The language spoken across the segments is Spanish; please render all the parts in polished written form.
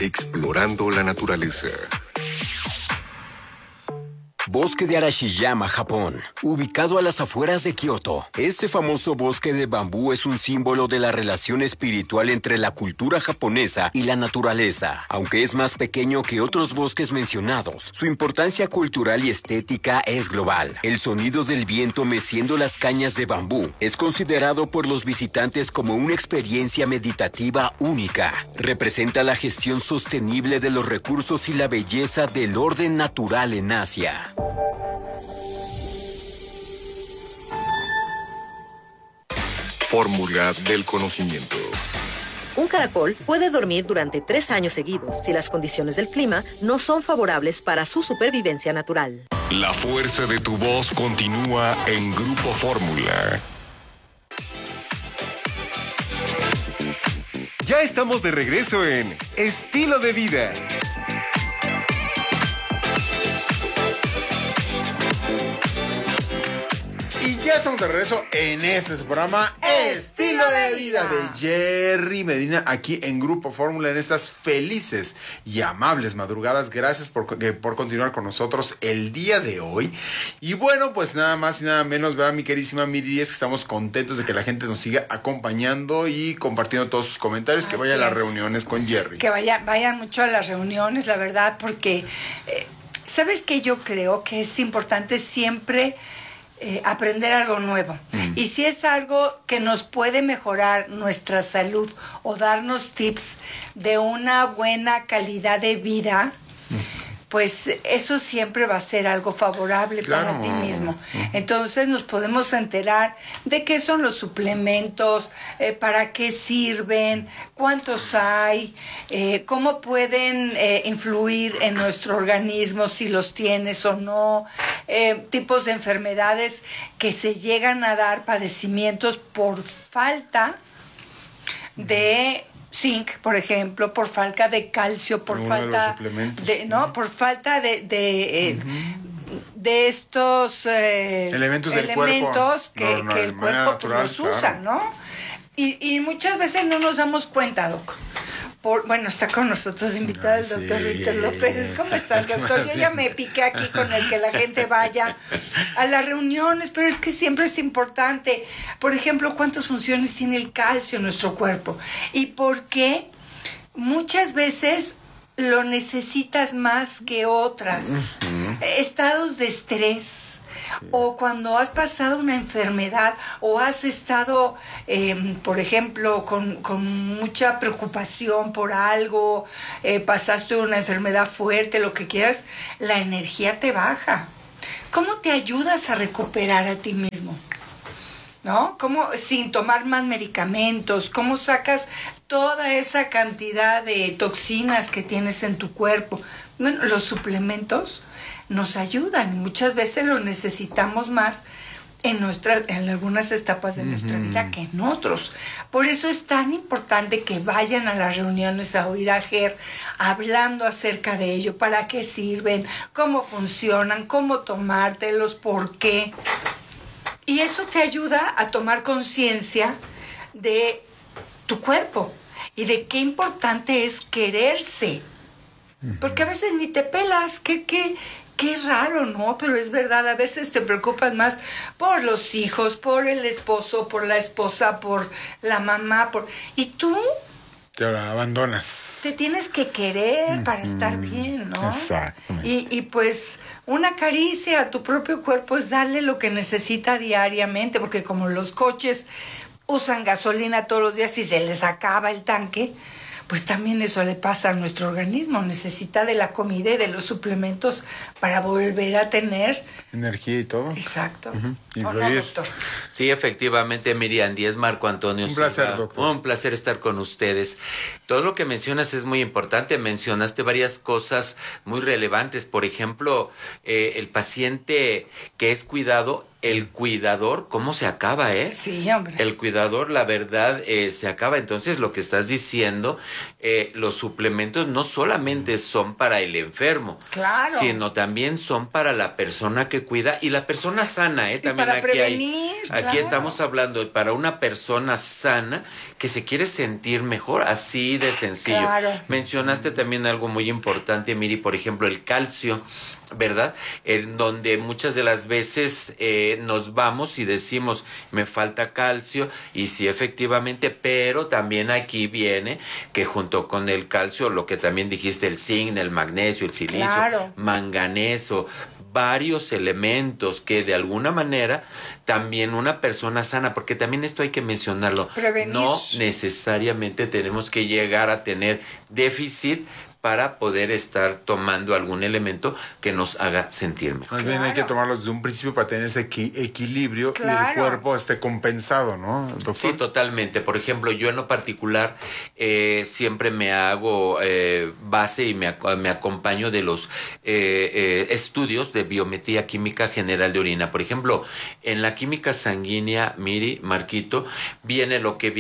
Explorando la naturaleza. Bosque de Arashiyama, Japón, ubicado a las afueras de Kioto. Este famoso bosque de bambú es un símbolo de la relación espiritual entre la cultura japonesa y la naturaleza. Aunque es más pequeño que otros bosques mencionados, su importancia cultural y estética es global. El sonido del viento meciendo las cañas de bambú es considerado por los visitantes como una experiencia meditativa única. Representa la gestión sostenible de los recursos y la belleza del orden natural en Asia. Fórmula del conocimiento. Un caracol puede dormir durante 3 años seguidos si las condiciones del clima no son favorables para su supervivencia natural. La fuerza de tu voz continúa en Grupo Fórmula. Ya estamos de regreso en Estilo de Vida. Y ya estamos de regreso en este su programa Estilo de Vida de Jerry Medina, aquí en Grupo Fórmula, en estas felices y amables madrugadas. Gracias por continuar con nosotros el día de hoy. Y bueno, pues nada más y nada menos, ¿verdad, mi queridísima Miri Díaz? Que estamos contentos de que la gente nos siga acompañando y compartiendo todos sus comentarios. Que vayan a las reuniones con Jerry. Que vayan mucho a las reuniones, la verdad, porque ¿sabes qué? Yo creo que es importante siempre aprender algo nuevo. Y si es algo que nos puede mejorar nuestra salud o darnos tips de una buena calidad de vida, pues eso siempre va a ser algo favorable para ti mismo. Entonces nos podemos enterar de qué son los suplementos, para qué sirven, cuántos hay, cómo pueden influir en nuestro organismo, si los tienes o no, tipos de enfermedades que se llegan a dar, padecimientos por falta de zinc, por ejemplo, por falta de calcio, por falta de por falta de estos elementos que el cuerpo natural, los usa, ¿no? Y muchas veces no nos damos cuenta, Doc. Bueno, está con nosotros invitado el doctor Víctor López. ¿Cómo estás, doctor? Yo ya me piqué aquí con el que la gente vaya a las reuniones, pero es que siempre es importante. Por ejemplo, ¿cuántas funciones tiene el calcio en nuestro cuerpo? Y por qué muchas veces lo necesitas más que otras. Estados de estrés. O cuando has pasado una enfermedad o has estado, por ejemplo, con mucha preocupación por algo, pasaste una enfermedad fuerte, lo que quieras, la energía te baja. ¿Cómo te ayudas a recuperar a ti mismo? ¿No? ¿Cómo, sin tomar más medicamentos? ¿Cómo sacas toda esa cantidad de toxinas que tienes en tu cuerpo? Bueno, los suplementos nos ayudan. Muchas veces los necesitamos más en algunas etapas de nuestra vida que en otros. Por eso es tan importante que vayan a las reuniones a oír a Ger hablando acerca de ello, para qué sirven, cómo funcionan, cómo tomártelos, por qué. Y eso te ayuda a tomar conciencia de tu cuerpo y de qué importante es quererse. Porque a veces ni te pelas, Qué raro, ¿no? Pero es verdad, a veces te preocupas más por los hijos, por el esposo, por la esposa, por la mamá, y tú te abandonas. Te tienes que querer para estar bien, ¿no? Exactamente. Y pues una caricia a tu propio cuerpo es darle lo que necesita diariamente, porque como los coches usan gasolina todos los días y se les acaba el tanque, pues también eso le pasa a nuestro organismo. Necesita de la comida y de los suplementos para volver a tener energía y todo. Exacto. ¿O no, doctor? Sí, efectivamente, Miriam Díez, Marco Antonio. Un placer, doctor. Un placer estar con ustedes. Todo lo que mencionas es muy importante. Mencionaste varias cosas muy relevantes. Por ejemplo, el paciente que es cuidado el cuidador, ¿cómo se acaba, Sí, hombre. El cuidador, la verdad, se acaba. Entonces, lo que estás diciendo, los suplementos no solamente son para el enfermo, claro, sino también son para la persona que cuida y la persona sana, también para aquí prevenir, aquí estamos hablando para una persona sana que se quiere sentir mejor, así de sencillo. Claro. Mencionaste también algo muy importante, Miri, por ejemplo, el calcio, ¿verdad? En donde muchas de las veces nos vamos y decimos, me falta calcio, y sí, efectivamente, pero también aquí viene que junto con el calcio, lo que también dijiste, el zinc, el magnesio, el silicio, claro, manganeso, varios elementos que de alguna manera también una persona sana, porque también esto hay que mencionarlo, prevenir. No necesariamente tenemos que llegar a tener déficit para poder estar tomando algún elemento que nos haga sentir mejor. Más bien hay que tomarlo desde un principio para tener ese equilibrio y el cuerpo esté compensado, ¿no, doctor? Sí, totalmente. Por ejemplo, yo en lo particular siempre me hago base y me acompaño de los estudios de biometría química general de orina. Por ejemplo, en la química sanguínea, Miri, Marquito, viene lo que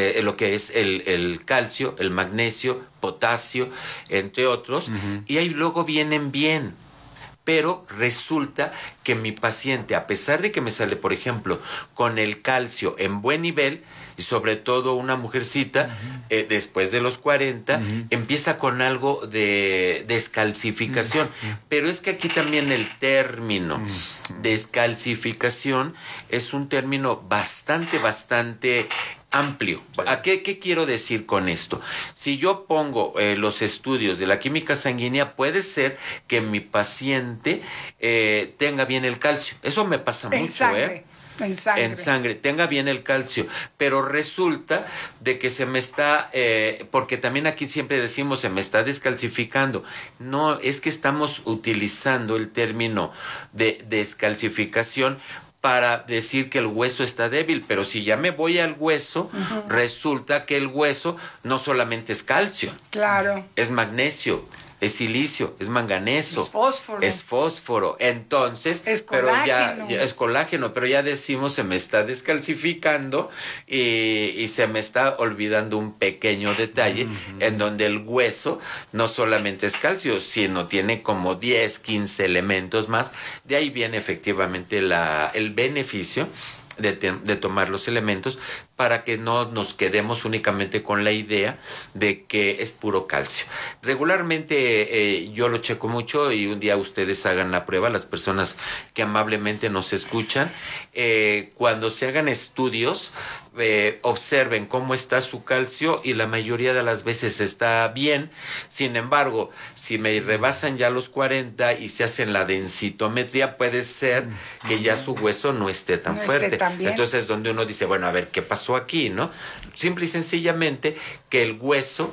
es el calcio, el magnesio, potasio, entre otros, y ahí luego vienen bien. Pero resulta que mi paciente, a pesar de que me sale, por ejemplo, con el calcio en buen nivel, y sobre todo una mujercita, después de los 40, empieza con algo de descalcificación. Pero es que aquí también el término descalcificación es un término bastante amplio. ¿A qué quiero decir con esto? Si yo pongo los estudios de la química sanguínea, puede ser que mi paciente tenga bien el calcio. Eso me pasa mucho, sangre. En sangre, tenga bien el calcio, pero resulta de que se me está, porque también aquí siempre decimos se me está descalcificando. No, es que estamos utilizando el término de descalcificación para decir que el hueso está débil, pero si ya me voy al hueso, resulta que el hueso no solamente es calcio, claro, es magnesio, es silicio, es manganeso, es fósforo, entonces, es pero colágeno. ya es colágeno, pero ya decimos se me está descalcificando y se me está olvidando un pequeño detalle en donde el hueso no solamente es calcio, sino tiene como 10, 15 elementos más. De ahí viene efectivamente el beneficio de tomar los elementos para que no nos quedemos únicamente con la idea de que es puro calcio. Regularmente yo lo checo mucho y un día ustedes hagan la prueba, las personas que amablemente nos escuchan, cuando se hagan estudios, observen cómo está su calcio y la mayoría de las veces está bien. Sin embargo, si me rebasan ya los 40 y se hacen la densitometría, puede ser que ya su hueso no esté tan fuerte. Entonces es donde uno dice, bueno, a ver, ¿qué pasó aquí, no? Simple y sencillamente que el hueso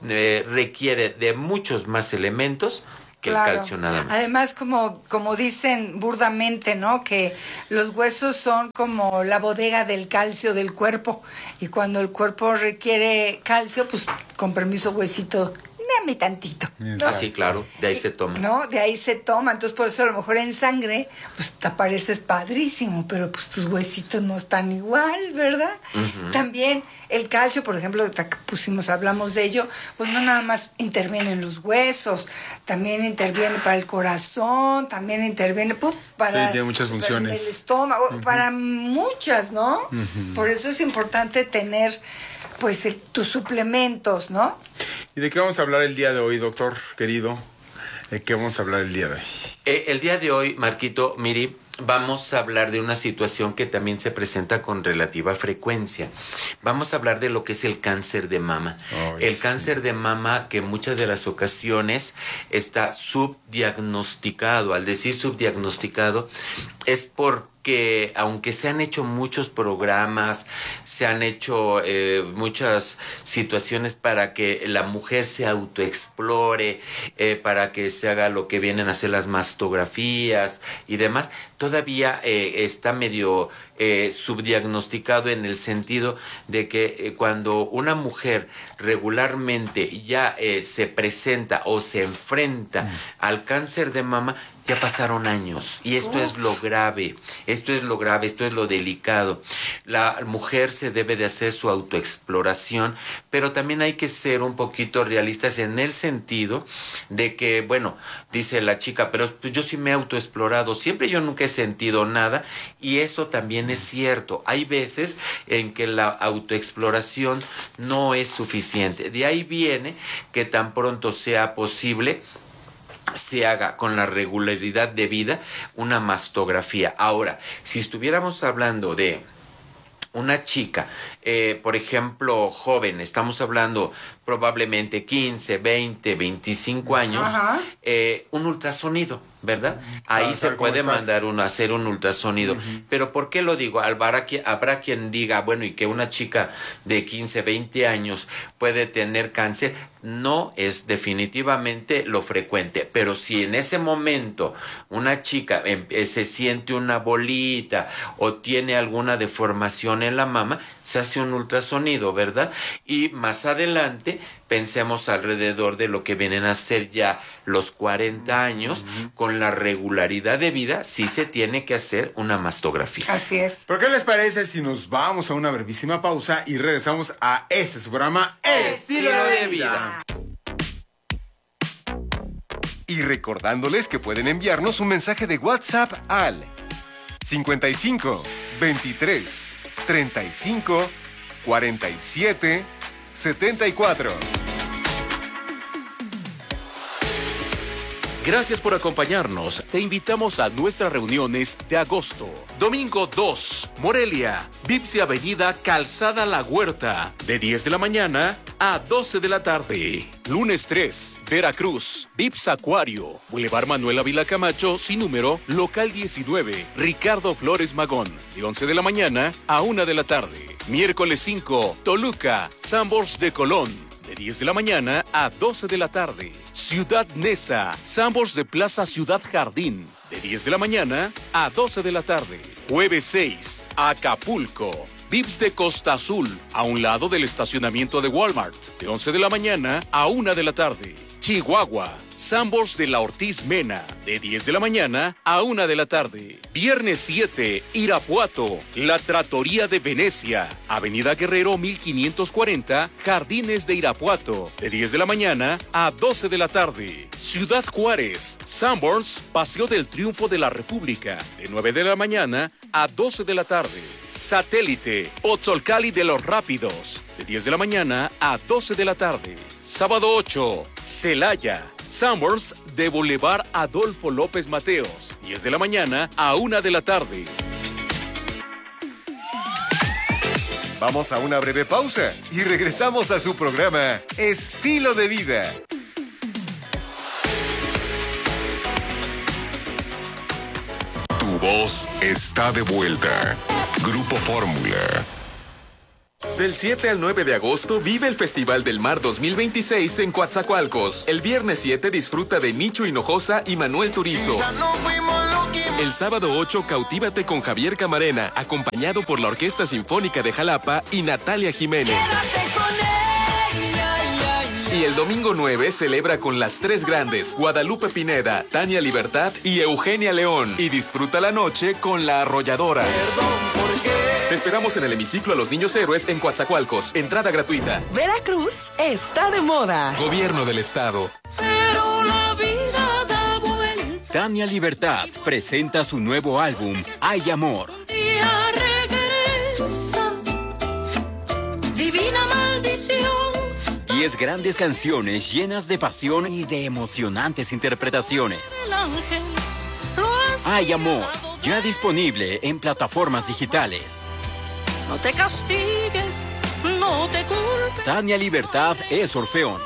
requiere de muchos más elementos que el calcio nada más. Además, como dicen burdamente, ¿no? Que los huesos son como la bodega del calcio del cuerpo. Y cuando el cuerpo requiere calcio, pues con permiso, huesito, dame tantito, ¿no? Ah, sí, claro, de ahí se toma. ¿No? De ahí se toma, entonces por eso a lo mejor en sangre, pues te apareces padrísimo, pero pues tus huesitos no están igual, ¿verdad? También el calcio, por ejemplo, hablamos de ello, pues no nada más interviene en los huesos, también interviene para el corazón, también interviene para, sí, tiene muchas funciones. Para el estómago, para muchas, ¿no? Por eso es importante tener pues tus suplementos, ¿no? ¿Y de qué vamos a hablar el día de hoy, doctor querido? ¿De qué vamos a hablar el día de hoy? El día de hoy, Marquito, Miri, vamos a hablar de una situación que también se presenta con relativa frecuencia. Vamos a hablar de lo que es el cáncer de mama. El cáncer de mama que muchas de las ocasiones está subdiagnosticado. Al decir subdiagnosticado es porque aunque se han hecho muchos programas, se han hecho muchas situaciones para que la mujer se autoexplore, para que se haga lo que vienen a hacer las mastografías y demás, todavía está medio subdiagnosticado en el sentido de que cuando una mujer regularmente ya se presenta o se enfrenta al cáncer de mama, ya pasaron años y esto es lo grave, esto es lo delicado. La mujer se debe de hacer su autoexploración, pero también hay que ser un poquito realistas en el sentido de que, bueno, dice la chica, pero pues yo sí me he autoexplorado, siempre yo nunca he sentido nada, y eso también es cierto. Hay veces en que la autoexploración no es suficiente. De ahí viene que tan pronto sea posible se haga con la regularidad debida una mastografía. Ahora, si estuviéramos hablando de una chica, por ejemplo, joven, estamos hablando probablemente 15, 20, 25 años, un ultrasonido, ¿verdad? Ahí se puede mandar hacer un ultrasonido. Pero ¿por qué lo digo? Habrá quien diga, bueno, y que una chica de 15, 20 años puede tener cáncer. No es definitivamente lo frecuente, pero si en ese momento una chica se siente una bolita o tiene alguna deformación en la mama, se hace un ultrasonido, ¿verdad? Y más adelante pensemos alrededor de lo que vienen a ser ya los 40 años, con la regularidad de vida, sí se tiene que hacer una mastografía. Así es. ¿Pero qué les parece si nos vamos a una brevísima pausa y regresamos a su programa Estilo de Vida? Y recordándoles que pueden enviarnos un mensaje de WhatsApp al 55 23 35 47 74. Gracias por acompañarnos. Te invitamos a nuestras reuniones de agosto. Domingo 2, Morelia, Vips y Avenida Calzada La Huerta, de 10 de la mañana a 12 de la tarde. Lunes 3, Veracruz, Vips Acuario, Boulevard Manuel Ávila Camacho, sin número, local 19, Ricardo Flores Magón, de 11 de la mañana a 1 de la tarde. Miércoles 5, Toluca, Sanborns de Colón, de 10 de la mañana a 12 de la tarde. Ciudad Neza, Sanborns de Plaza Ciudad Jardín, de 10 de la mañana a 12 de la tarde. Jueves 6, Acapulco, Vips de Costa Azul, a un lado del estacionamiento de Walmart, de 11 de la mañana a 1 de la tarde. Chihuahua, Sanborns de la Ortiz Mena, de 10 de la mañana a 1 de la tarde. Viernes 7, Irapuato, La Trattoria de Venecia, Avenida Guerrero 1540, Jardines de Irapuato, de 10 de la mañana a 12 de la tarde. Ciudad Juárez, Sanborns, Paseo del Triunfo de la República, de 9 de la mañana a 12 de la tarde. Satélite, Pozzolcali de los Rápidos, de 10 de la mañana a 12 de la tarde. Sábado 8, Celaya, Sanborns de Boulevard Adolfo López Mateos, 10 de la mañana a 1 de la tarde. Vamos a una breve pausa y regresamos a su programa Estilo de Vida. Tu voz está de vuelta. Grupo Fórmula. Del 7 al 9 de agosto vive el Festival del Mar 2026 en Coatzacoalcos. El viernes 7 disfruta de Nicho Hinojosa y Manuel Turizo. El sábado 8 cautívate con Javier Camarena, acompañado por la Orquesta Sinfónica de Jalapa y Natalia Jiménez. Y el domingo 9 celebra con las tres grandes, Guadalupe Pineda, Tania Libertad y Eugenia León. Y disfruta la noche con La Arrolladora. Te esperamos en el hemiciclo a los Niños Héroes en Coatzacoalcos. Entrada gratuita. Veracruz está de moda. Gobierno del Estado. Pero la vida da vuelta. Tania Libertad presenta su nuevo álbum, Hay Amor. Día regresa. Divina maldición. 10 grandes canciones llenas de pasión y de emocionantes interpretaciones. El ángel Hay Amor, ya disponible en plataformas digitales. No te castigues, no te culpes. Tania Libertad es Orfeón.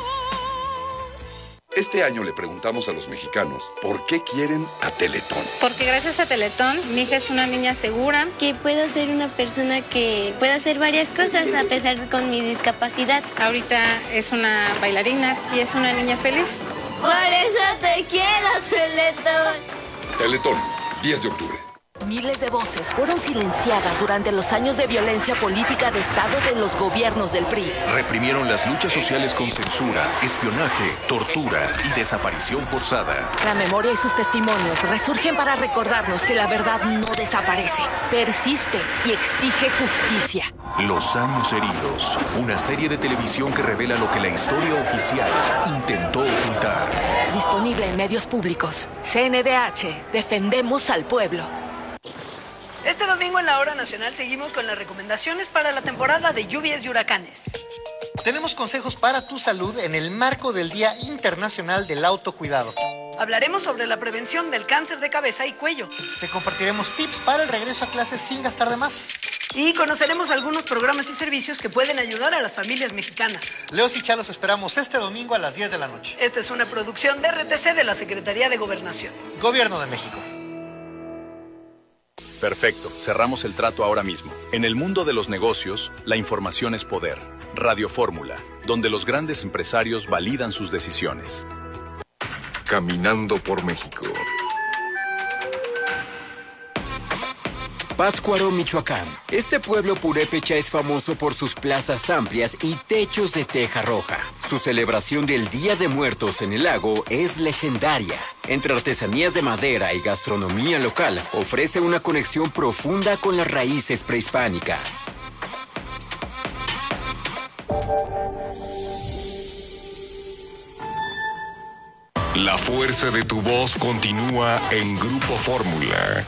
Este año le preguntamos a los mexicanos por qué quieren a Teletón. Porque gracias a Teletón, mi hija es una niña segura. Que puedo ser una persona que pueda hacer varias cosas a pesar de con mi discapacidad. Ahorita es una bailarina y es una niña feliz. Por eso te quiero, Teletón. Teletón, 10 de octubre. Miles de voces fueron silenciadas durante los años de violencia política de Estado de los gobiernos del PRI. Reprimieron las luchas sociales con censura, espionaje, tortura y desaparición forzada. La memoria y sus testimonios resurgen para recordarnos que la verdad no desaparece, persiste y exige justicia. Los años heridos, una serie de televisión que revela lo que la historia oficial intentó ocultar. Disponible en medios públicos. CNDH, defendemos al pueblo. Este domingo en la Hora Nacional seguimos con las recomendaciones para la temporada de lluvias y huracanes. Tenemos consejos para tu salud en el marco del Día Internacional del Autocuidado. Hablaremos sobre la prevención del cáncer de cabeza y cuello. Te compartiremos tips para el regreso a clases sin gastar de más. Y conoceremos algunos programas y servicios que pueden ayudar a las familias mexicanas. Leos y Chalos esperamos este domingo a las 10 de la noche. Esta es una producción de RTC de la Secretaría de Gobernación. Gobierno de México. Perfecto, cerramos el trato ahora mismo. En el mundo de los negocios, la información es poder. Radio Fórmula, donde los grandes empresarios validan sus decisiones. Caminando por México. Pátzcuaro, Michoacán. Este pueblo purépecha es famoso por sus plazas amplias y techos de teja roja. Su celebración del Día de Muertos en el lago es legendaria. Entre artesanías de madera y gastronomía local, ofrece una conexión profunda con las raíces prehispánicas. La fuerza de tu voz continúa en Grupo Fórmula.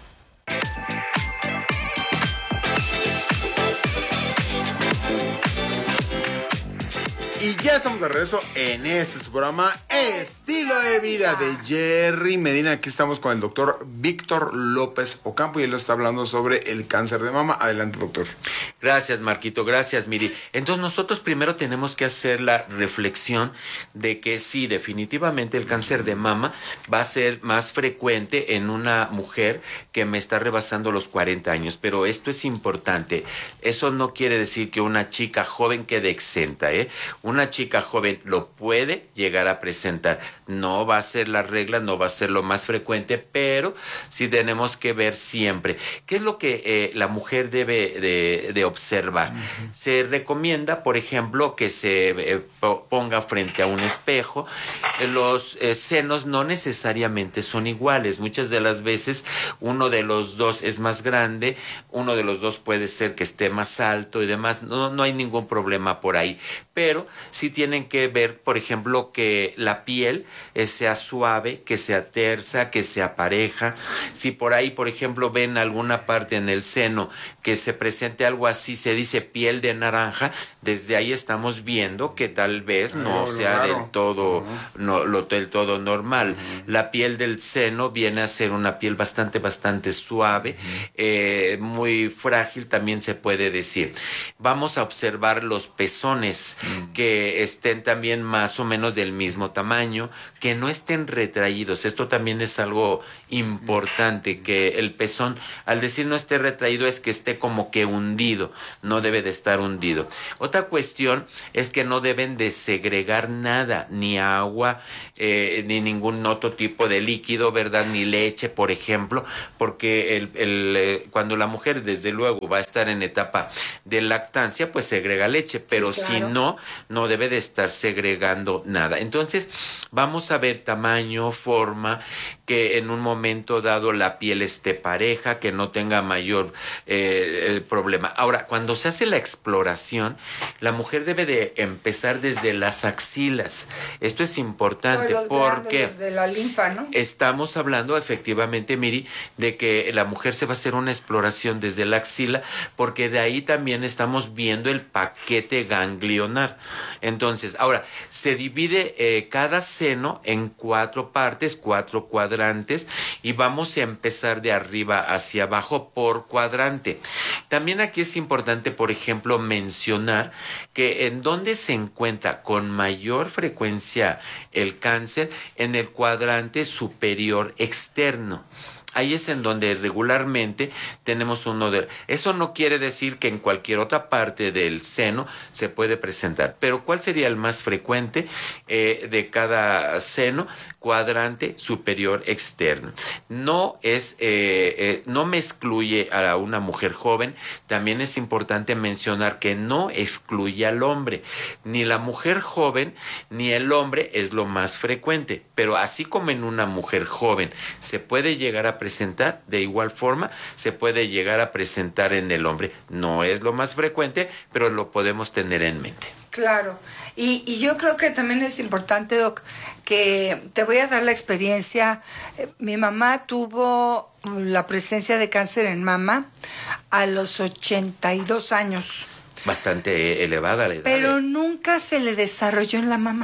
Y ya estamos de regreso en este su programa Estilo de Vida de Jerry Medina. Aquí estamos con el doctor Víctor López Ocampo y él nos está hablando sobre el cáncer de mama. Adelante, doctor. Gracias, Marquito. Gracias, Miri. Entonces nosotros primero tenemos que hacer la reflexión de que sí, definitivamente el cáncer de mama va a ser más frecuente en una mujer que me está rebasando los 40 años. Pero esto es importante. Eso no quiere decir que una chica joven quede exenta, ¿eh? Una chica joven lo puede llegar a presentar. No va a ser la regla, no va a ser lo más frecuente, pero sí tenemos que ver siempre. ¿Qué es lo que la mujer debe de observar? Uh-huh. Se recomienda, por ejemplo, que se ponga frente a un espejo. Los senos no necesariamente son iguales. Muchas de las veces uno de los dos es más grande, uno de los dos puede ser que esté más alto y demás. No hay ningún problema por ahí. Pero sí tienen que ver, por ejemplo, que la piel sea suave, que sea tersa, que sea pareja. Si por ahí, por ejemplo, ven alguna parte en el seno que se presente algo así, se dice piel de naranja, desde ahí estamos viendo que tal vez no sea del todo, del todo normal. La piel del seno viene a ser una piel bastante suave, muy frágil también se puede decir. Vamos a observar los pezones, que estén también más o menos del mismo tamaño, que no estén retraídos. Esto también es algo importante, que el pezón, al decir no esté retraído, es que esté como que hundido, no debe de estar hundido. Otra cuestión es que no deben de segregar nada, ni agua, ni ningún otro tipo de líquido, ¿verdad? Ni leche, por ejemplo, porque cuando la mujer, desde luego, va a estar en etapa de lactancia, pues segrega leche, pero sí, claro, si no debe de estar segregando nada. Entonces, vamos a ver tamaño, forma, que en un momento dado la piel esté pareja, que no tenga mayor problema. Ahora, cuando se hace la exploración, la mujer debe de empezar desde las axilas. Esto es importante porque desde la linfa, ¿no? Estamos hablando efectivamente, Miri, de que la mujer se va a hacer una exploración desde la axila, porque de ahí también estamos viendo el paquete ganglionar. Entonces, ahora, se divide cada seno en 4 partes, 4 cuadrantes, y vamos a empezar de arriba hacia abajo por cuadrante. También aquí es importante, por ejemplo, mencionar que en donde se encuentra con mayor frecuencia el cáncer, en el cuadrante superior externo. ahí es en donde regularmente tenemos un nodero. Eso no quiere decir que en cualquier otra parte del seno se puede presentar, pero ¿cuál sería el más frecuente de cada seno? Cuadrante superior externo. No me excluye a una mujer joven. También es importante mencionar que no excluye al hombre. Ni la mujer joven ni el hombre es lo más frecuente, pero así como en una mujer joven se puede llegar a presentar, de igual forma se puede llegar a presentar en el hombre. No es lo más frecuente, pero lo podemos tener en mente. Claro, y yo creo que también es importante, Doc, que te voy a dar la experiencia. Mi mamá tuvo la presencia de cáncer en mama a los 82 años. Bastante elevada la edad. Pero nunca se le desarrolló en la mama.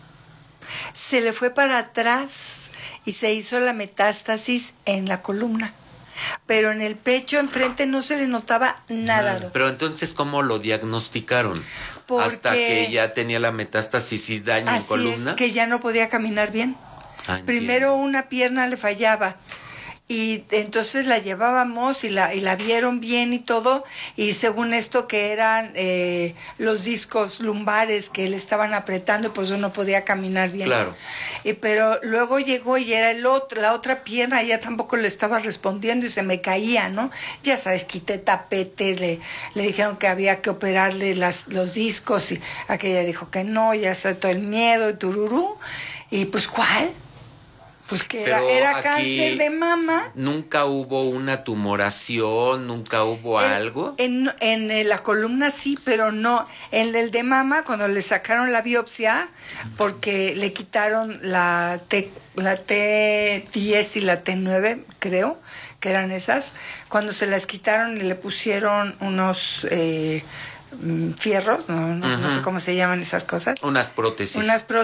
Se le fue para atrás y se hizo la metástasis en la columna. Pero en el pecho enfrente no se le notaba nada, Doc. Pero entonces, ¿cómo lo diagnosticaron? Hasta que ya tenía la metástasis y daño en columna. Es que ya no podía caminar bien. Primero una pierna le fallaba. Y entonces la llevábamos y la vieron bien y todo, y según esto que eran los discos lumbares que le estaban apretando y por eso no podía caminar bien. Claro. Pero luego llegó y era la otra pierna, ya tampoco le estaba respondiendo y se me caía, ¿no? Ya sabes, quité tapetes, le dijeron que había que operarle los discos y aquella dijo que no, ya se todo el miedo y tururú. Y pues, ¿cuál? Pues que era cáncer de mama. ¿Nunca hubo una tumoración? ¿Nunca hubo algo? En la columna sí, pero no. En el de mama, cuando le sacaron la biopsia, porque le quitaron la T10 y la T9, creo, que eran esas. Cuando se las quitaron y le pusieron unos... fierros, no sé cómo se llaman esas cosas. Unas prótesis.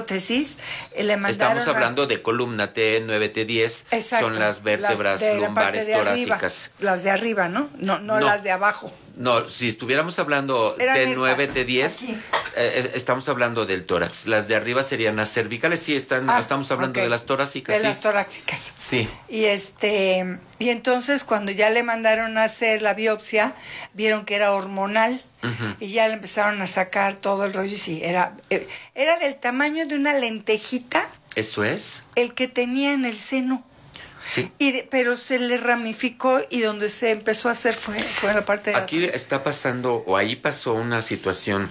Le mandaron Estamos hablando de columna T9, T10. Exacto. Son las vértebras lumbares torácicas. Las de arriba, ¿no? No las de abajo. No, si estuviéramos hablando T9, T10, estamos hablando del tórax. Las de arriba serían las cervicales. Sí, estamos hablando de las torácicas. De las torácicas. Sí. Y entonces cuando ya le mandaron a hacer la biopsia, vieron que era hormonal. Y ya le empezaron a sacar todo el rollo y sí, era del tamaño de una lentejita. ¿Eso es? El que tenía en el seno. Sí. Pero se le ramificó y donde se empezó a hacer fue en la parte de aquí atrás. Está pasando, o ahí pasó una situación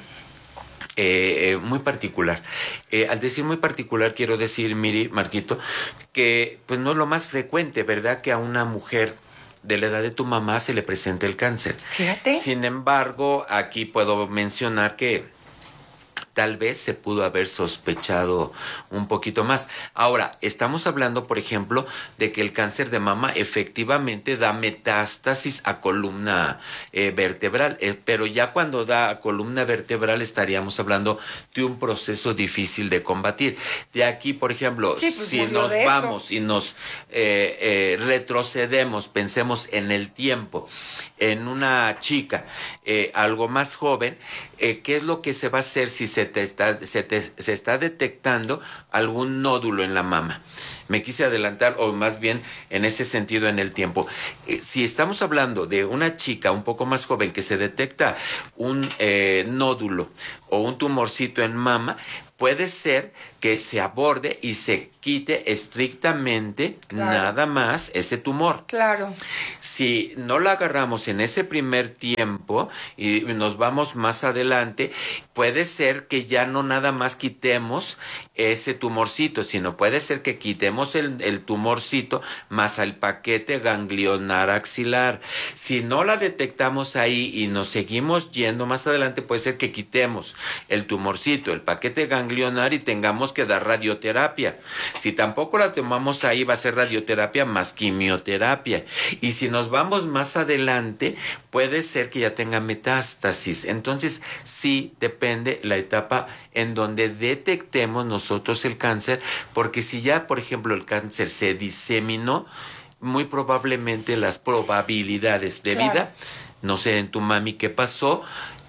muy particular. Al decir muy particular, quiero decir, Miri, Marquito, que pues no es lo más frecuente, ¿verdad? Que a una mujer de la edad de tu mamá se le presenta el cáncer. Fíjate. Sin embargo, aquí puedo mencionar que tal vez se pudo haber sospechado un poquito más. Ahora, estamos hablando, por ejemplo, de que el cáncer de mama efectivamente da metástasis a columna vertebral, pero ya cuando da a columna vertebral estaríamos hablando de un proceso difícil de combatir. De aquí, por ejemplo, si nos vamos y nos retrocedemos, pensemos en el tiempo, en una chica algo más joven, ¿qué es lo que se va a hacer si se está detectando algún nódulo en la mama? Me quise adelantar, o más bien en ese sentido en el tiempo. Si estamos hablando de una chica un poco más joven que se detecta un nódulo o un tumorcito en mama, puede ser que se aborde y se quite estrictamente nada más ese tumor. Claro. Si no la agarramos en ese primer tiempo y nos vamos más adelante, puede ser que ya no nada más quitemos ese tumorcito, sino puede ser que quitemos el tumorcito más al paquete ganglionar axilar. Si no la detectamos ahí y nos seguimos yendo más adelante, puede ser que quitemos el tumorcito, el paquete ganglionar y tengamos que dar radioterapia. Si tampoco la tomamos ahí, va a ser radioterapia más quimioterapia. Y si nos vamos más adelante, puede ser que ya tenga metástasis. Entonces, sí depende la etapa en donde detectemos nosotros el cáncer, porque si ya, por ejemplo, el cáncer se diseminó, muy probablemente las probabilidades de vida, no sé en tu mami qué pasó,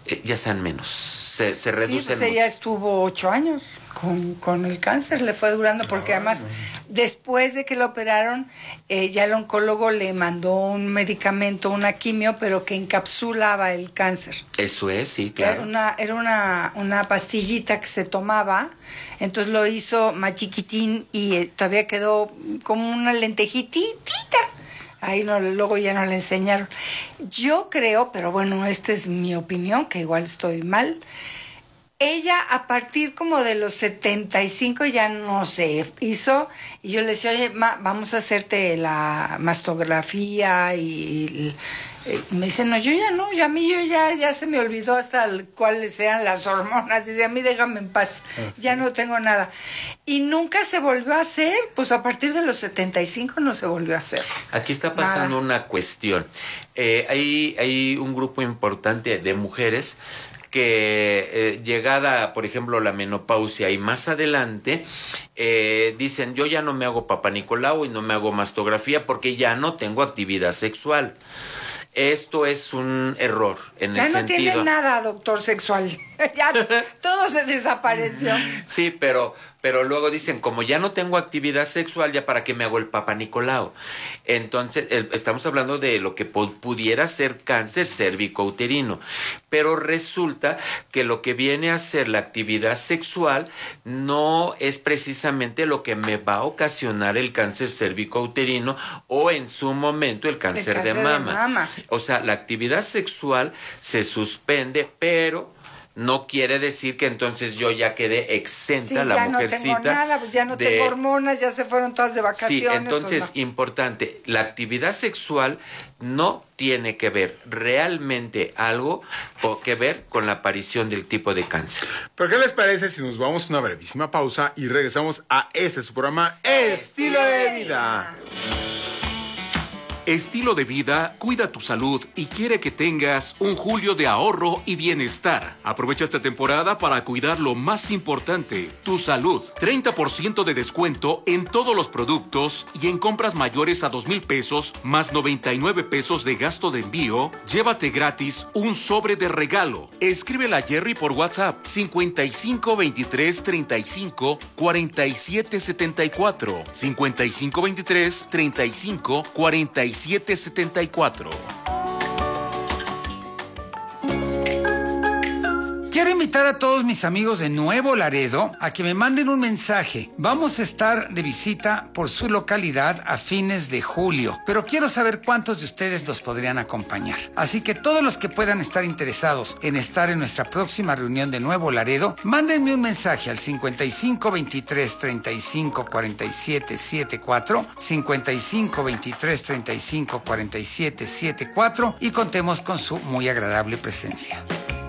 ya sean menos, se reducen. Sí, pues ella estuvo 8 años con el cáncer, le fue durando, porque además después de que la operaron, ya el oncólogo le mandó un medicamento, una quimio, pero que encapsulaba el cáncer. Eso es, sí, claro. Era una pastillita que se tomaba, entonces lo hizo más chiquitín y todavía quedó como una lentejitita. Ahí luego ya no le enseñaron. Yo creo, pero bueno, esta es mi opinión, que igual estoy mal. Ella a partir como de los 75 ya no se hizo, y yo le decía, oye, vamos a hacerte la mastografía y me dice, no, yo ya no, a mí ya se me olvidó hasta cuáles eran las hormonas, dice, a mí déjame en paz, ya no tengo nada. Y nunca se volvió a hacer, pues a partir de los 75 no se volvió a hacer. Aquí está pasando una cuestión. Hay un grupo importante de mujeres que llegada, por ejemplo, la menopausia y más adelante, dicen, yo ya no me hago Papá Nicolau y no me hago mastografía porque ya no tengo actividad sexual. Esto es un error en el sentido. Ya no tiene nada, doctor sexual. Ya todo se desapareció. Sí, pero luego dicen, como ya no tengo actividad sexual, ya para qué me hago el Papá Nicolau. Entonces, estamos hablando de lo que pudiera ser cáncer cérvico-uterino. Pero resulta que lo que viene a ser la actividad sexual no es precisamente lo que me va a ocasionar el cáncer cérvico-uterino o en su momento el cáncer de mama. O sea, la actividad sexual se suspende, pero no quiere decir que entonces yo ya quedé exenta, la mujercita. Ya no tengo nada, pues ya no tengo hormonas, ya se fueron todas de vacaciones. Sí, entonces, pues no. Importante, la actividad sexual no tiene que ver realmente algo que ver con la aparición del tipo de cáncer. ¿Pero qué les parece si nos vamos a una brevísima pausa y regresamos a su programa Estilo de Vida? Estilo de Vida cuida tu salud y quiere que tengas un julio de ahorro y bienestar. Aprovecha esta temporada para cuidar lo más importante, tu salud. 30% de descuento en todos los productos y en compras mayores a 2,000 pesos más 99 pesos de gasto de envío. Llévate gratis un sobre de regalo. Escríbele a Jerry por WhatsApp 55 23 35 47 74 55 23 35 47 74. Quiero invitar a todos mis amigos de Nuevo Laredo a que me manden un mensaje. Vamos a estar de visita por su localidad a fines de julio, pero quiero saber cuántos de ustedes nos podrían acompañar. Así que todos los que puedan estar interesados en estar en nuestra próxima reunión de Nuevo Laredo, mándenme un mensaje al 55 23 35 47 74, 55 23 35 47 74 y contemos con su muy agradable presencia.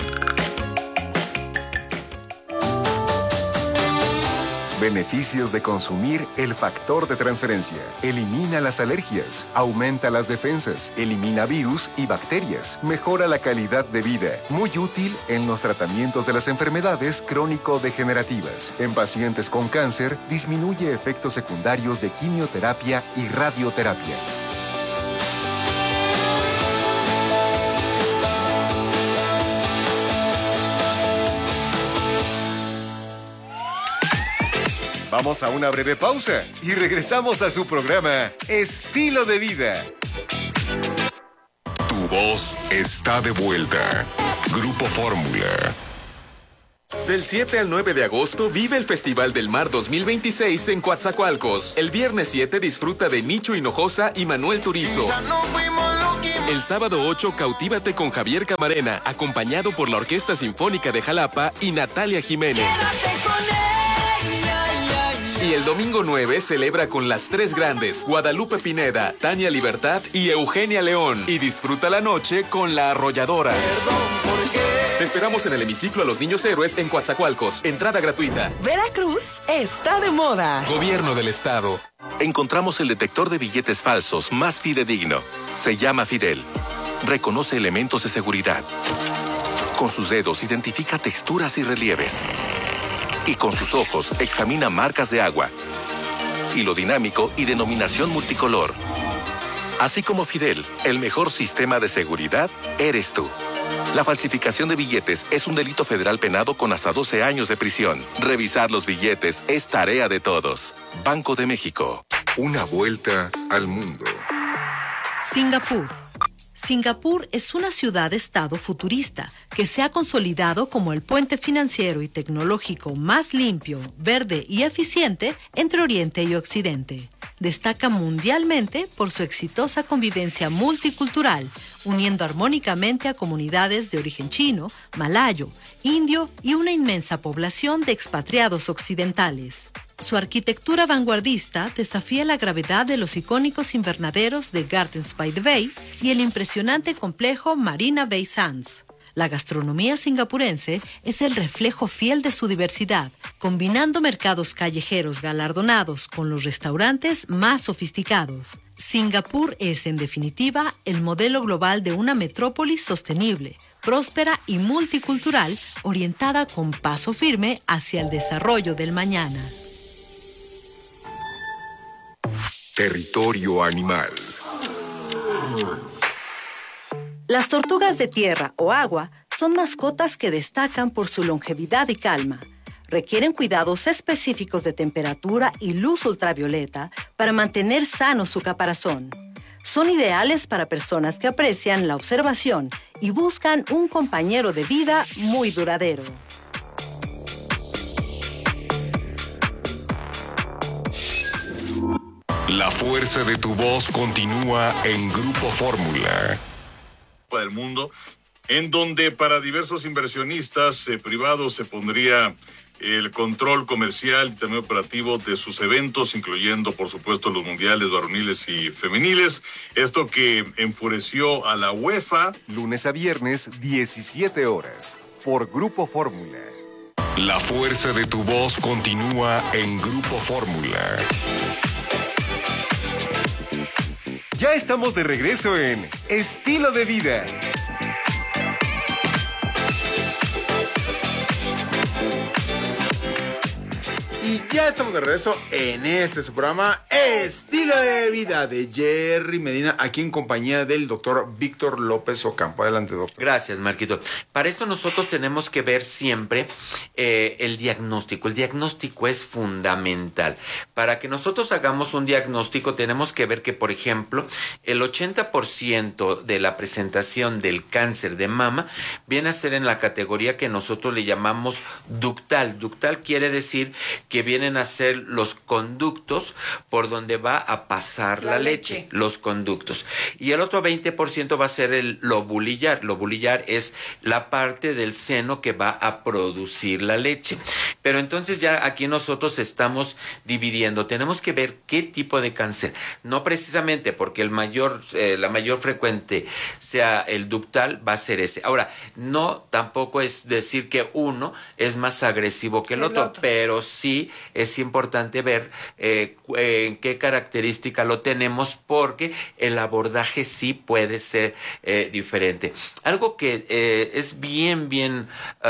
Beneficios de consumir el factor de transferencia. Elimina las alergias, aumenta las defensas, elimina virus y bacterias, mejora la calidad de vida. Muy útil en los tratamientos de las enfermedades crónico-degenerativas. En pacientes con cáncer, disminuye efectos secundarios de quimioterapia y radioterapia. Vamos a una breve pausa y regresamos a su programa Estilo de Vida. Tu voz está de vuelta. Grupo Fórmula. Del 7 al 9 de agosto vive el Festival del Mar 2026 en Coatzacoalcos. El viernes 7 disfruta de Nicho Hinojosa y Manuel Turizo. El sábado 8 cautívate con Javier Camarena, acompañado por la Orquesta Sinfónica de Jalapa y Natalia Jiménez. Y el domingo 9 celebra con las tres grandes, Guadalupe Pineda, Tania Libertad y Eugenia León. Y disfruta la noche con La Arrolladora. Te esperamos en el hemiciclo a los Niños Héroes en Coatzacoalcos. Entrada gratuita. Veracruz está de moda. Gobierno del Estado. Encontramos el detector de billetes falsos más fidedigno. Se llama Fidel. Reconoce elementos de seguridad. Con sus dedos identifica texturas y relieves. Y con sus ojos examina marcas de agua, hilo dinámico y denominación multicolor. Así como Fidel, el mejor sistema de seguridad eres tú. La falsificación de billetes es un delito federal penado con hasta 12 años de prisión. Revisar los billetes es tarea de todos. Banco de México. Una vuelta al mundo. Singapur. Singapur es una ciudad-estado futurista que se ha consolidado como el puente financiero y tecnológico más limpio, verde y eficiente entre Oriente y Occidente. Destaca mundialmente por su exitosa convivencia multicultural, uniendo armónicamente a comunidades de origen chino, malayo, indio y una inmensa población de expatriados occidentales. Su arquitectura vanguardista desafía la gravedad de los icónicos invernaderos de Gardens by the Bay y el impresionante complejo Marina Bay Sands. La gastronomía singapurense es el reflejo fiel de su diversidad, combinando mercados callejeros galardonados con los restaurantes más sofisticados. Singapur es, en definitiva, el modelo global de una metrópolis sostenible, próspera y multicultural, orientada con paso firme hacia el desarrollo del mañana. Territorio animal. Las tortugas de tierra o agua son mascotas que destacan por su longevidad y calma. Requieren cuidados específicos de temperatura y luz ultravioleta para mantener sano su caparazón. Son ideales para personas que aprecian la observación y buscan un compañero de vida muy duradero. La fuerza de tu voz continúa en Grupo Fórmula. Del mundo, en donde para diversos inversionistas privados se pondría el control comercial y también operativo de sus eventos, incluyendo, por supuesto, los mundiales varoniles y femeniles. Esto que enfureció a la UEFA. Lunes a viernes, 17 horas, por Grupo Fórmula. La fuerza de tu voz continúa en Grupo Fórmula. Ya estamos de regreso en Estilo de Vida. Y ya estamos de regreso en su programa Estilo de Vida de Jerry Medina, aquí en compañía del doctor Víctor López Ocampo. Adelante, doctor. Gracias, Marquito. Para esto nosotros tenemos que ver siempre el diagnóstico. El diagnóstico es fundamental. Para que nosotros hagamos un diagnóstico tenemos que ver que, por ejemplo, el 80% de la presentación del cáncer de mama viene a ser en la categoría que nosotros le llamamos ductal. Ductal quiere decir que vienen a ser los conductos por donde va a pasar la leche, los conductos. Y el otro 20% va a ser el lobulillar. Lobulillar es la parte del seno que va a producir la leche. Pero entonces ya aquí nosotros estamos dividiendo. Tenemos que ver qué tipo de cáncer. No precisamente porque la mayor frecuente sea el ductal, va a ser ese. Ahora, no tampoco es decir que uno es más agresivo que el otro, pero sí es importante ver en qué característica lo tenemos, porque el abordaje sí puede ser diferente. Algo que es bien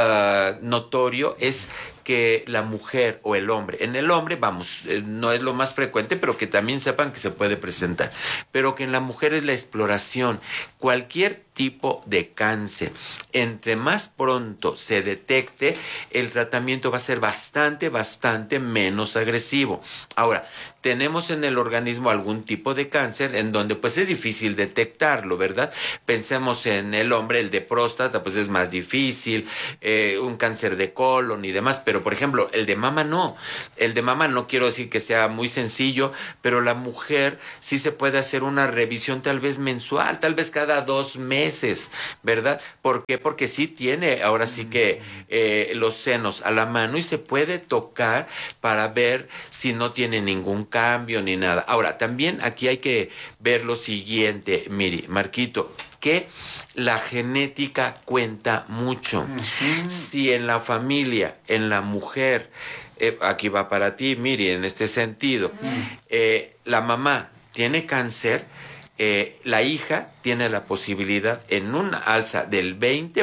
notorio es que la mujer o el hombre, en el hombre, no es lo más frecuente, pero que también sepan que se puede presentar, pero que en la mujer es la exploración. Cualquier tipo de cáncer, entre más pronto se detecte, el tratamiento va a ser bastante menos agresivo. Ahora, tenemos en el organismo algún tipo de cáncer en donde pues es difícil detectarlo, ¿verdad? Pensemos en el hombre, el de próstata, pues es más difícil, un cáncer de colon y demás, pero por ejemplo, el de mama no. El de mama no quiero decir que sea muy sencillo, pero la mujer sí se puede hacer una revisión tal vez mensual, tal vez cada 2 meses, ¿verdad? ¿Por qué? Porque sí tiene ahora sí que los senos a la mano y se puede tocar para ver si no tiene ningún cambio ni nada. Ahora, también aquí hay que ver lo siguiente, mire, Marquito, que la genética cuenta mucho. Si en la familia, en la mujer, aquí va para ti, mire, en este sentido, la mamá tiene cáncer, la hija tiene la posibilidad en una alza del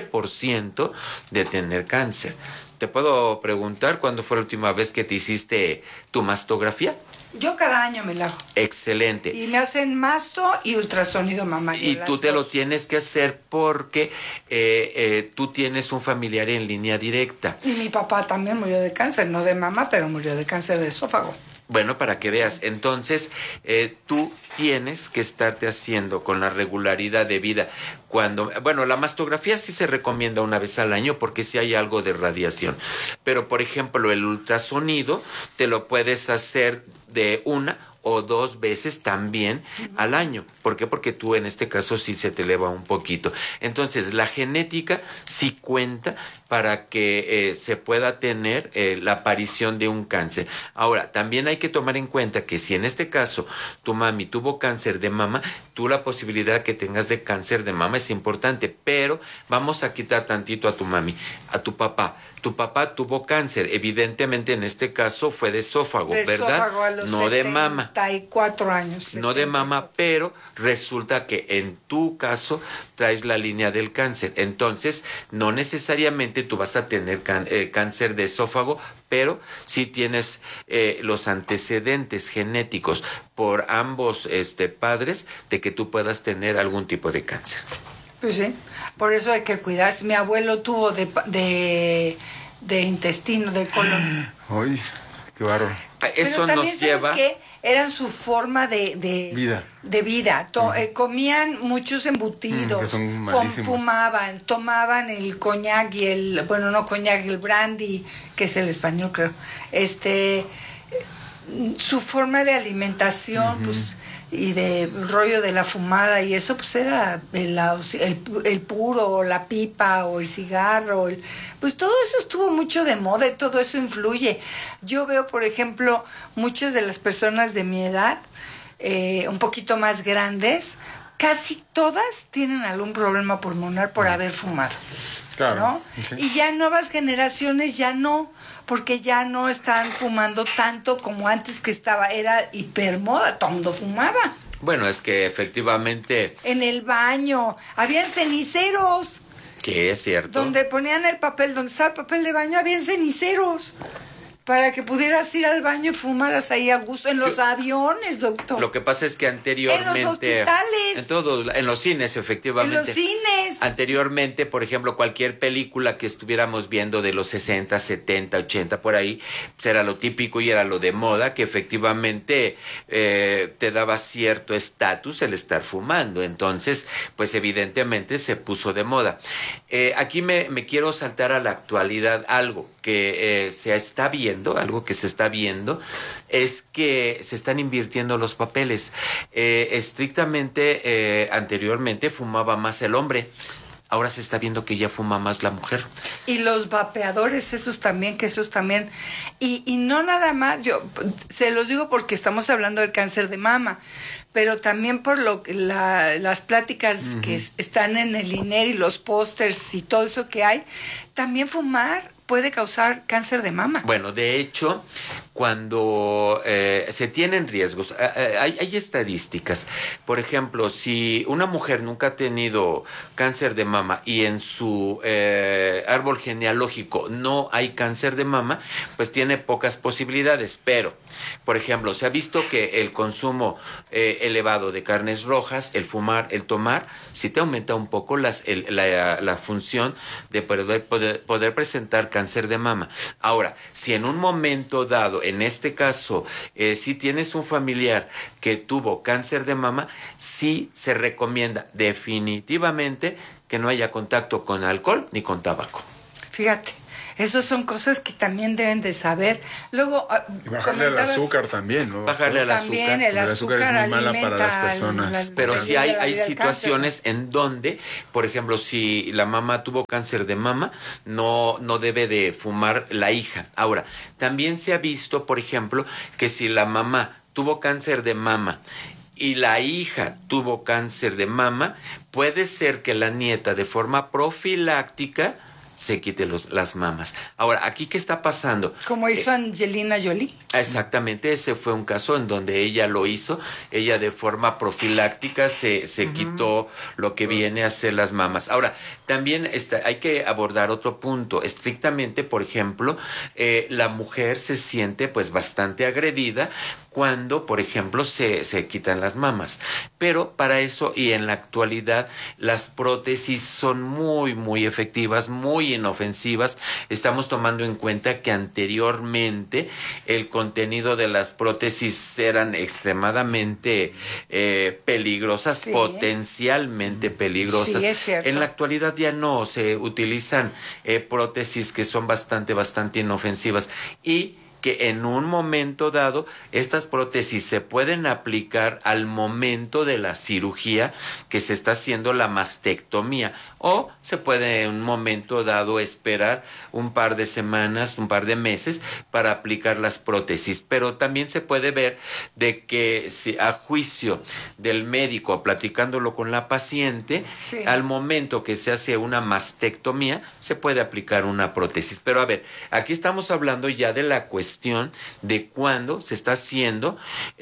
20% de tener cáncer. ¿Te puedo preguntar cuándo fue la última vez que te hiciste tu mastografía? Yo cada año me la hago. Excelente. Y me hacen masto y ultrasonido mamario. Y tú te lo tienes que hacer porque tú tienes un familiar en línea directa. Y mi papá también murió de cáncer, no de mama, pero murió de cáncer de esófago. Bueno, para que veas, entonces tú tienes que estarte haciendo con la regularidad de vida. Bueno, la mastografía sí se recomienda una vez al año porque sí hay algo de radiación. Pero, por ejemplo, el ultrasonido te lo puedes hacer de 1 o 2 veces también al año. ¿Por qué? Porque tú en este caso sí se te eleva un poquito. Entonces, la genética sí cuenta para que se pueda tener la aparición de un cáncer. Ahora, también hay que tomar en cuenta que si en este caso tu mami tuvo cáncer de mama, tú la posibilidad que tengas de cáncer de mama es importante, pero vamos a quitar tantito a tu mami, a tu papá. Tu papá tuvo cáncer, evidentemente en este caso fue de esófago, ¿verdad? Esófago a los no de mama. 74 años. No de mama, pero resulta que en tu caso traes la línea del cáncer. Entonces, no necesariamente tú vas a tener cáncer de esófago, pero sí tienes los antecedentes genéticos por ambos padres de que tú puedas tener algún tipo de cáncer. Pues sí, por eso hay que cuidarse. Mi abuelo tuvo de intestino, de colon. Ay, qué bárbaro. Eso pero también, nos lleva... ¿sabes qué? Eran su forma de vida. Comían muchos embutidos, fumaban, tomaban el coñac y el brandy, que es el español, creo. Su forma de alimentación, pues, y de rollo de la fumada y eso, pues era el puro, o la pipa, o el cigarro, pues todo eso estuvo mucho de moda y todo eso influye. Yo veo, por ejemplo, muchas de las personas de mi edad, un poquito más grandes, casi todas tienen algún problema pulmonar por haber fumado. Claro. ¿No? Okay. Y ya nuevas generaciones ya no, porque ya no están fumando tanto como antes, que era hipermoda, todo el mundo fumaba. Bueno, es que efectivamente... En el baño, habían ceniceros. Que es cierto. Donde ponían el papel, donde estaba el papel de baño, habían ceniceros. Para que pudieras ir al baño y fumaras ahí a gusto. En los aviones, doctor. Lo que pasa es que anteriormente... En los hospitales. En los cines, efectivamente. En los cines. Anteriormente, por ejemplo, cualquier película que estuviéramos viendo de los 60, 70, 80, por ahí, pues era lo típico y era lo de moda, que efectivamente te daba cierto estatus el estar fumando. Entonces, pues evidentemente se puso de moda. Aquí me quiero saltar a la actualidad algo que se está viendo, es que se están invirtiendo los papeles. Estrictamente, anteriormente fumaba más el hombre. Ahora se está viendo que ya fuma más la mujer. Y los vapeadores, esos también. Y no nada más, yo se los digo porque estamos hablando del cáncer de mama, pero también por las pláticas que están en el INER y los pósters y todo eso que hay, también fumar puede causar cáncer de mama. Bueno, de hecho, cuando se tienen riesgos, hay estadísticas. Por ejemplo, si una mujer nunca ha tenido cáncer de mama y en su árbol genealógico no hay cáncer de mama, pues tiene pocas posibilidades. Pero, por ejemplo, se ha visto que el consumo elevado de carnes rojas, el fumar, el tomar, sí te aumenta un poco la función de poder presentar cáncer de mama. Ahora, si en un momento dado, en este caso, si tienes un familiar que tuvo cáncer de mama, sí se recomienda definitivamente que no haya contacto con alcohol ni con tabaco. Fíjate, esas son cosas que también deben de saber. Luego, y bajarle al azúcar también, ¿no? Bajarle al azúcar. También el azúcar es muy mala para las personas. Pero sí hay situaciones en donde, por ejemplo, si la mamá tuvo cáncer de mama, no debe de fumar la hija. Ahora, también se ha visto, por ejemplo, que si la mamá tuvo cáncer de mama y la hija tuvo cáncer de mama, puede ser que la nieta, de forma profiláctica, se quite las mamas. Ahora, ¿aquí qué está pasando? Como hizo Angelina Jolie. Exactamente, ese fue un caso en donde ella lo hizo. Ella de forma profiláctica se quitó lo que viene a ser las mamas. Ahora, también hay que abordar otro punto. Estrictamente, por ejemplo, la mujer se siente pues bastante agredida cuando, por ejemplo, se quitan las mamas. Pero para eso, y en la actualidad, las prótesis son muy, muy efectivas, muy inofensivas. Estamos tomando en cuenta que anteriormente el contenido de las prótesis eran extremadamente peligrosas, sí, potencialmente peligrosas. Sí, es cierto. En la actualidad ya no, se utilizan prótesis que son bastante inofensivas, y que en un momento dado estas prótesis se pueden aplicar al momento de la cirugía que se está haciendo, la mastectomía, o se puede en un momento dado esperar un par de semanas, un par de meses para aplicar las prótesis. Pero también se puede ver de que si a juicio del médico, platicándolo con la paciente, sí, al momento que se hace una mastectomía se puede aplicar una prótesis. Pero a ver, aquí estamos hablando ya de la cuestión de cuando se está haciendo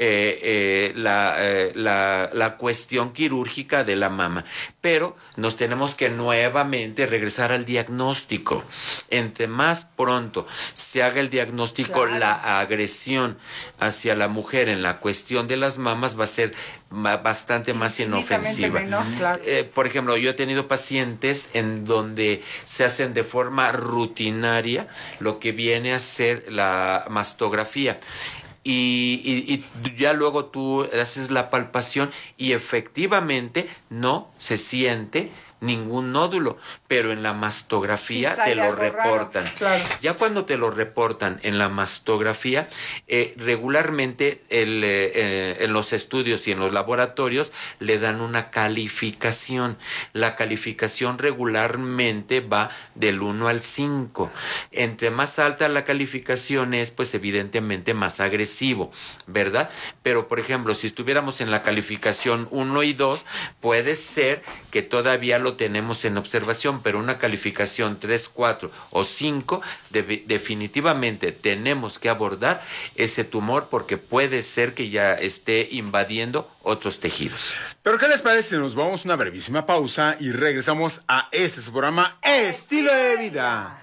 la cuestión quirúrgica de la mama. Pero nos tenemos que nuevamente regresar al diagnóstico. Entre más pronto se haga el diagnóstico, claro, la agresión hacia la mujer en la cuestión de las mamas va a ser bastante más inofensiva. Menor, claro. Por ejemplo, yo he tenido pacientes en donde se hacen de forma rutinaria lo que viene a ser la mastografía. Y ya luego tú haces la palpación y efectivamente no se siente ningún nódulo, pero en la mastografía te lo reportan. Claro. Ya cuando te lo reportan en la mastografía, regularmente en los estudios y en los laboratorios le dan una calificación. La calificación regularmente va del 1 al 5. Entre más alta la calificación es, pues evidentemente más agresivo, ¿verdad? Pero, por ejemplo, si estuviéramos en la calificación 1 y 2, puede ser que todavía lo tenemos en observación, pero una calificación 3, 4 o 5, definitivamente tenemos que abordar ese tumor porque puede ser que ya esté invadiendo otros tejidos. Pero ¿qué les parece si nos vamos a una brevísima pausa y regresamos a su programa Estilo de Vida?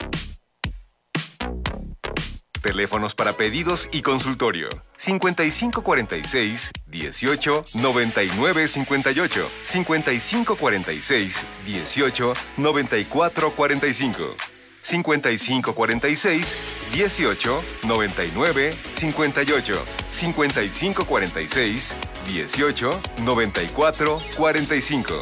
Teléfonos para pedidos y consultorio. 5546-18-9958. 5546-18-9445. 5546-18-9958. 5546-18-9445.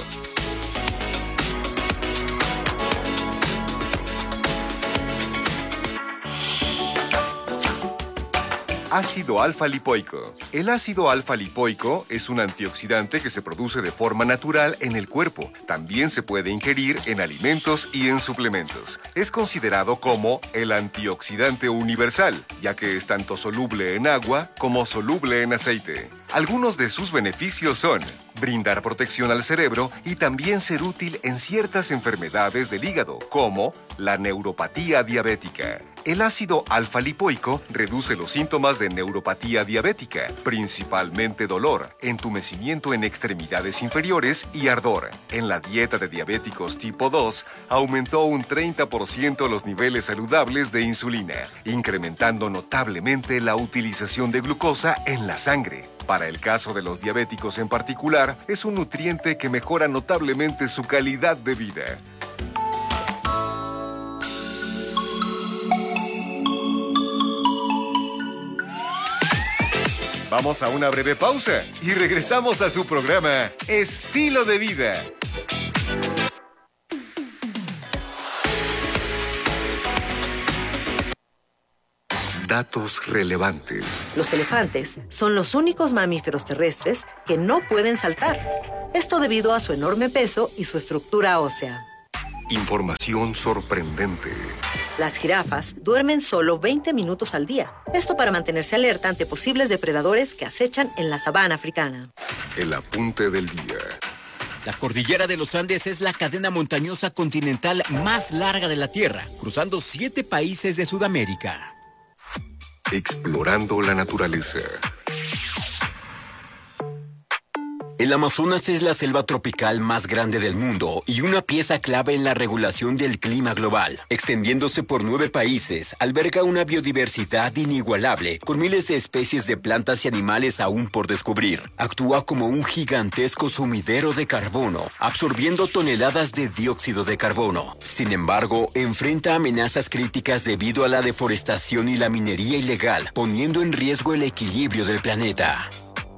Ácido alfa-lipoico. El ácido alfa-lipoico es un antioxidante que se produce de forma natural en el cuerpo. También se puede ingerir en alimentos y en suplementos. Es considerado como el antioxidante universal, ya que es tanto soluble en agua como soluble en aceite. Algunos de sus beneficios son brindar protección al cerebro y también ser útil en ciertas enfermedades del hígado, como la neuropatía diabética. El ácido alfa-lipoico reduce los síntomas de neuropatía diabética, principalmente dolor, entumecimiento en extremidades inferiores y ardor. En la dieta de diabéticos tipo 2, aumentó un 30% los niveles saludables de insulina, incrementando notablemente la utilización de glucosa en la sangre. Para el caso de los diabéticos en particular, es un nutriente que mejora notablemente su calidad de vida. Vamos a una breve pausa y regresamos a su programa Estilo de Vida. Datos relevantes. Los elefantes son los únicos mamíferos terrestres que no pueden saltar. Esto debido a su enorme peso y su estructura ósea. Información sorprendente. Las jirafas duermen solo 20 minutos al día. Esto para mantenerse alerta ante posibles depredadores que acechan en la sabana africana. El apunte del día. La cordillera de los Andes es la cadena montañosa continental más larga de la Tierra, cruzando 7 países de Sudamérica. Explorando la naturaleza. El El Amazonas es la selva tropical más grande del mundo y una pieza clave en la regulación del clima global. Extendiéndose por 9 países, alberga una biodiversidad inigualable, con miles de especies de plantas y animales aún por descubrir. Actúa como un gigantesco sumidero de carbono, absorbiendo toneladas de dióxido de carbono. Sin embargo, enfrenta amenazas críticas debido a la deforestación y la minería ilegal, poniendo en riesgo el equilibrio del planeta.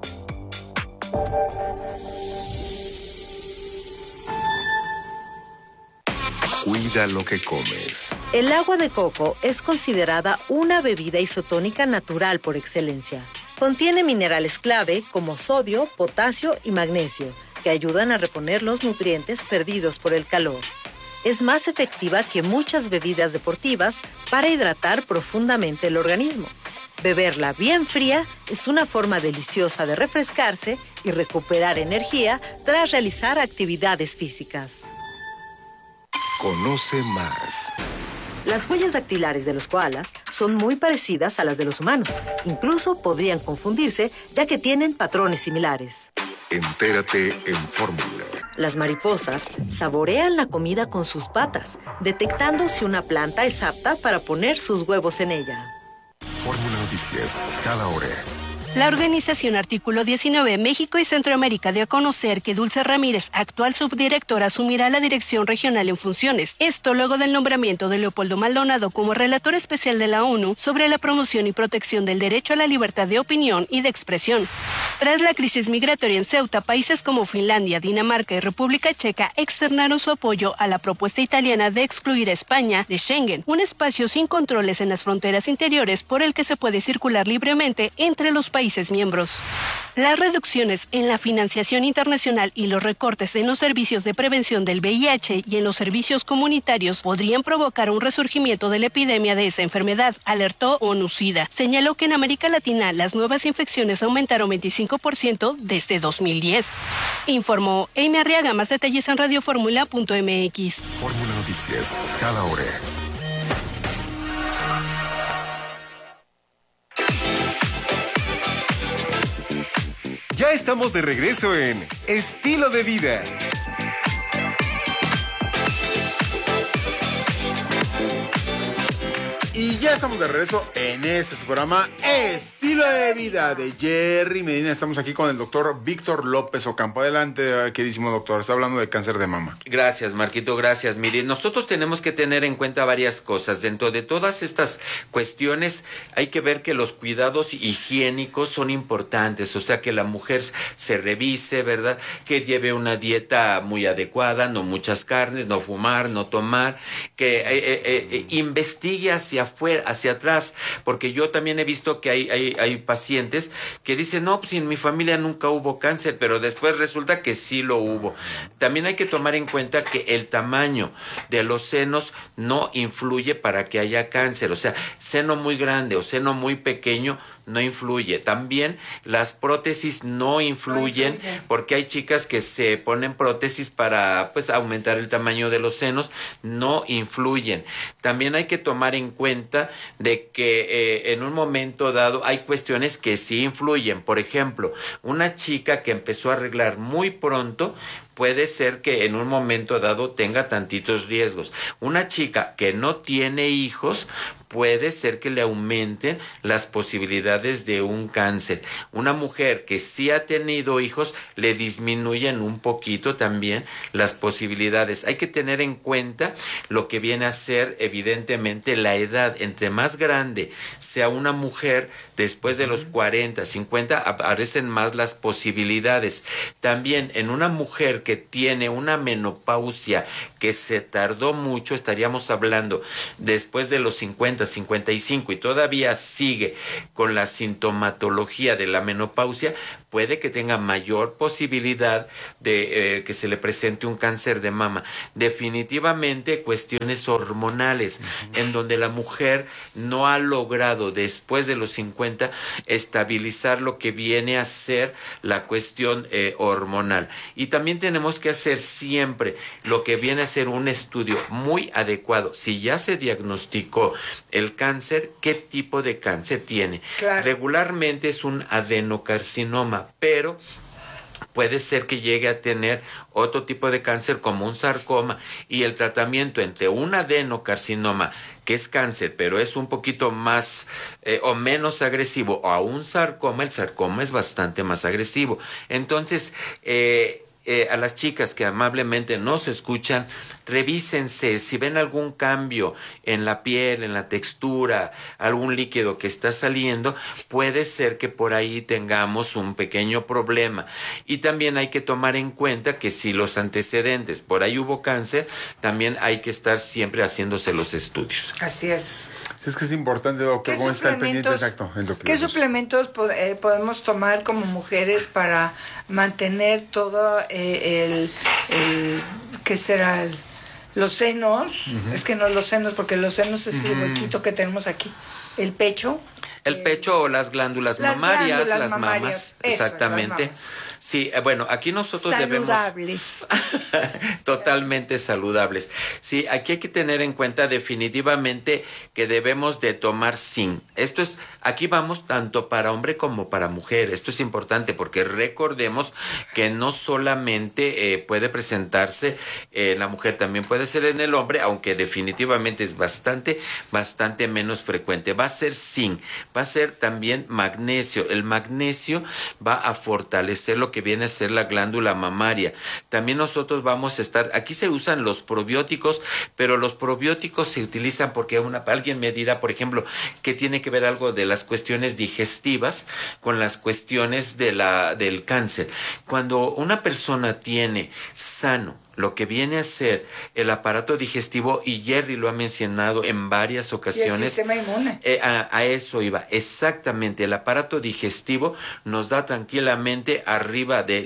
Cuida lo que comes. El agua de coco es considerada una bebida isotónica natural por excelencia. Contiene minerales clave como sodio, potasio y magnesio, que ayudan a reponer los nutrientes perdidos por el calor. Es más efectiva que muchas bebidas deportivas para hidratar profundamente el organismo. Beberla bien fría es una forma deliciosa de refrescarse y recuperar energía tras realizar actividades físicas. Conoce más. Las huellas dactilares de los koalas son muy parecidas a las de los humanos. Incluso podrían confundirse, ya que tienen patrones similares. Entérate en Fórmula. Las mariposas saborean la comida con sus patas, detectando si una planta es apta para poner sus huevos en ella. Fórmula Noticias, cada hora. La organización Artículo 19 México y Centroamérica dio a conocer que Dulce Ramírez, actual subdirectora, asumirá la dirección regional en funciones. Esto luego del nombramiento de Leopoldo Maldonado como relator especial de la ONU sobre la promoción y protección del derecho a la libertad de opinión y de expresión. Tras la crisis migratoria en Ceuta, países como Finlandia, Dinamarca y República Checa externaron su apoyo a la propuesta italiana de excluir a España de Schengen, un espacio sin controles en las fronteras interiores por el que se puede circular libremente entre los países miembros. Las reducciones en la financiación internacional y los recortes en los servicios de prevención del VIH y en los servicios comunitarios podrían provocar un resurgimiento de la epidemia de esa enfermedad, alertó ONU-SIDA. Señaló que en América Latina las nuevas infecciones aumentaron 25% desde 2010. Informó Amy Arriaga. Más detalles en radioformula.mx. Fórmula Noticias, cada hora. Ya estamos de regreso en Estilo de Vida. Y ya estamos de regreso en este programa Estilo de Vida de Jerry Medina. Estamos aquí con el doctor Víctor López Ocampo. Adelante, queridísimo doctor. Está hablando de cáncer de mama. Gracias, Marquito, gracias. Mire, nosotros tenemos que tener en cuenta varias cosas. Dentro de todas estas cuestiones hay que ver que los cuidados higiénicos son importantes. O sea, que la mujer se revise, ¿verdad? Que lleve una dieta muy adecuada, no muchas carnes, no fumar, no tomar. Que investigue hacia afuera, hacia atrás, porque yo también he visto que hay pacientes que dicen, no, pues en mi familia nunca hubo cáncer, pero después resulta que sí lo hubo. También hay que tomar en cuenta que el tamaño de los senos no influye para que haya cáncer, o sea, seno muy grande o seno muy pequeño no influye. También las prótesis no influyen, porque hay chicas que se ponen prótesis para pues aumentar el tamaño de los senos, no influyen. También hay que tomar en cuenta de que en un momento dado hay cuestiones que sí influyen. Por ejemplo, una chica que empezó a arreglar muy pronto puede ser que en un momento dado tenga tantitos riesgos. Una chica que no tiene hijos puede ser que le aumenten las posibilidades de un cáncer. Una mujer que sí ha tenido hijos le disminuyen un poquito también las posibilidades. Hay que tener en cuenta lo que viene a ser evidentemente la edad. Entre más grande sea una mujer, después de los 40, 50, aparecen más las posibilidades. También en una mujer que tiene una menopausia que se tardó mucho, estaríamos hablando después de los 50, 55 y todavía sigue con la sintomatología de la menopausia, puede que tenga mayor posibilidad de que se le presente un cáncer de mama. Definitivamente cuestiones hormonales, en donde la mujer no ha logrado después de los 50 estabilizar lo que viene a ser la cuestión hormonal. Y también tenemos que hacer siempre lo que viene a ser un estudio muy adecuado. Si ya se diagnosticó el cáncer, ¿qué tipo de cáncer tiene? Claro. Regularmente es un adenocarcinoma, pero puede ser que llegue a tener otro tipo de cáncer como un sarcoma, y el tratamiento entre un adenocarcinoma, que es cáncer, pero es un poquito más o menos agresivo, a un sarcoma, el sarcoma es bastante más agresivo. Entonces, a las chicas que amablemente nos escuchan, revísense, si ven algún cambio en la piel, en la textura, algún líquido que está saliendo, puede ser que por ahí tengamos un pequeño problema. Y también hay que tomar en cuenta que si los antecedentes, por ahí hubo cáncer, también hay que estar siempre haciéndose los estudios. Así es. Sí, es que es importante, doctor, cómo está el pendiente exacto. ¿Qué suplementos podemos tomar como mujeres para mantener todo ¿qué será? Los senos, es que no los senos, porque los senos es el huequito que tenemos aquí, el pecho. El pecho o las glándulas mamarias, las mamas, exactamente. Las mamas. Sí, bueno, aquí nosotros saludables. Totalmente saludables. Sí, aquí hay que tener en cuenta definitivamente que debemos de tomar zinc. Esto es, aquí vamos tanto para hombre como para mujer. Esto es importante porque recordemos que no solamente puede presentarse en la mujer, también puede ser en el hombre, aunque definitivamente es bastante menos frecuente. Va a ser zinc. Va a ser también magnesio. El magnesio va a fortalecer lo que viene a ser la glándula mamaria. También nosotros vamos a estar, aquí se usan los probióticos, pero los probióticos se utilizan porque alguien me dirá, por ejemplo, que tiene que ver algo de las cuestiones digestivas con las cuestiones del cáncer. Cuando una persona tiene sano lo que viene a ser el aparato digestivo, y Jerry lo ha mencionado en varias ocasiones. Y el sistema inmune. A eso iba, exactamente. El aparato digestivo nos da tranquilamente arriba del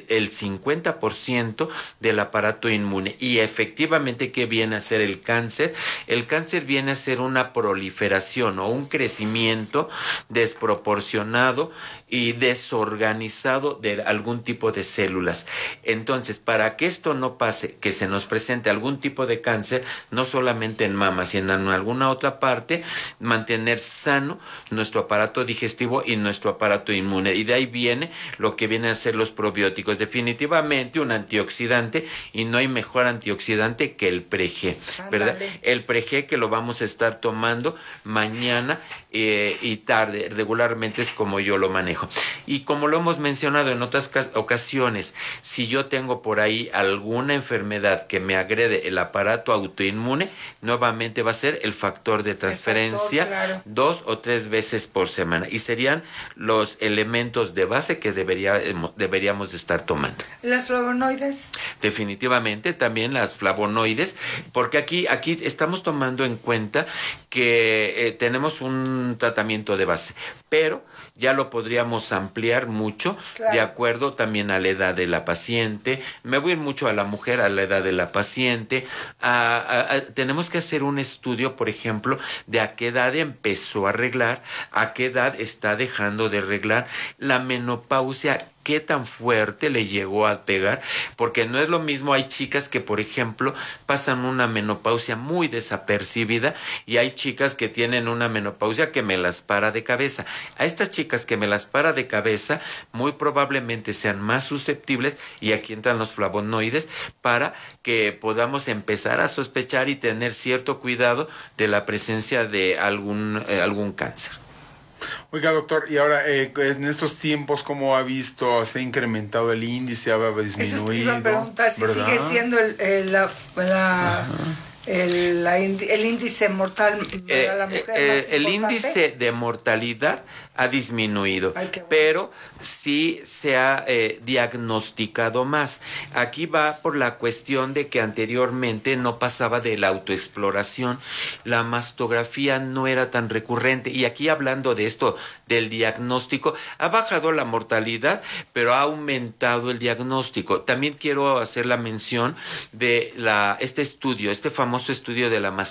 50% del aparato inmune. Y efectivamente, ¿qué viene a ser el cáncer? El cáncer viene a ser una proliferación o un crecimiento desproporcionado y desorganizado de algún tipo de células. Entonces, para que esto no pase, que se nos presente algún tipo de cáncer, no solamente en mama, sino en alguna otra parte, mantener sano nuestro aparato digestivo y nuestro aparato inmune. Y de ahí viene lo que vienen a ser los probióticos. Definitivamente un antioxidante, y no hay mejor antioxidante que el Pre-G, ¿verdad? El Pre-G, que lo vamos a estar tomando mañana y tarde, regularmente es como yo lo manejo. Y como lo hemos mencionado en otras ocasiones, si yo tengo por ahí alguna enfermedad que me agrede el aparato autoinmune, nuevamente va a ser el factor de transferencia, claro, 2 o 3 veces por semana, y serían los elementos de base que deberíamos estar tomando. ¿Las flavonoides? Definitivamente también las flavonoides, porque aquí estamos tomando en cuenta que tenemos un tratamiento de base, pero ya lo podríamos ampliar mucho, claro, de acuerdo también a la edad de la paciente. Me voy mucho a la mujer, a la edad de la paciente. Tenemos que hacer un estudio, por ejemplo, de a qué edad empezó a reglar, a qué edad está dejando de reglar, la menopausia, qué tan fuerte le llegó a pegar, porque no es lo mismo. Hay chicas que, por ejemplo, pasan una menopausia muy desapercibida, y hay chicas que tienen una menopausia que me las para de cabeza. A estas chicas que me las para de cabeza, muy probablemente sean más susceptibles, y aquí entran los flavonoides, para que podamos empezar a sospechar y tener cierto cuidado de la presencia de algún cáncer. Oiga, doctor, y ahora en estos tiempos, ¿cómo ha visto? ¿Se ha incrementado el índice? ¿Ha disminuido? Eso te iba a preguntar, si sigue siendo el índice mortal para la mujer el índice de mortalidad ha disminuido, pero sí se ha diagnosticado más. Aquí va por la cuestión de que anteriormente no pasaba de la autoexploración, la mastografía no era tan recurrente, y aquí hablando de esto, del diagnóstico, ha bajado la mortalidad, pero ha aumentado el diagnóstico. También quiero hacer la mención de este famoso estudio de la